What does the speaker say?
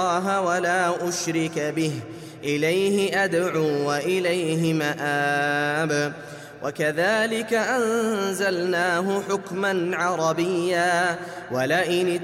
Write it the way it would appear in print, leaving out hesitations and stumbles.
الله ولا أشرك به إليه أدعو وإليه مآب. وكذلك أنزلناه حكما عربيا ولئن